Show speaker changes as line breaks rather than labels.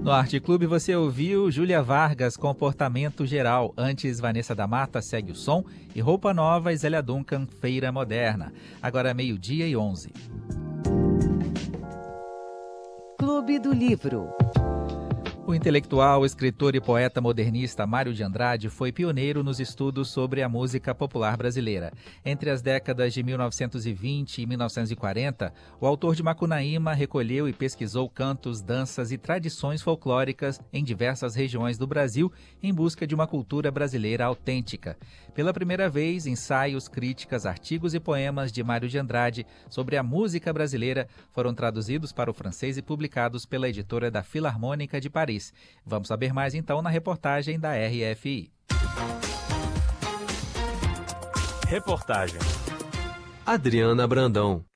No Arte Clube você ouviu Júlia Vargas, Comportamento Geral. Antes, Vanessa da Mata, Segue o Som. E Roupa Nova, Zélia Duncan, Feira Moderna. Agora 12:11.
Clube do Livro.
O intelectual, escritor e poeta modernista Mário de Andrade foi pioneiro nos estudos sobre a música popular brasileira. Entre as décadas de 1920 e 1940, o autor de Macunaíma recolheu e pesquisou cantos, danças e tradições folclóricas em diversas regiões do Brasil em busca de uma cultura brasileira autêntica. Pela primeira vez, ensaios, críticas, artigos e poemas de Mário de Andrade sobre a música brasileira foram traduzidos para o francês e publicados pela editora da Filarmônica de Paris. Vamos saber mais então na reportagem da RFI.
Reportagem
Adriana Brandão.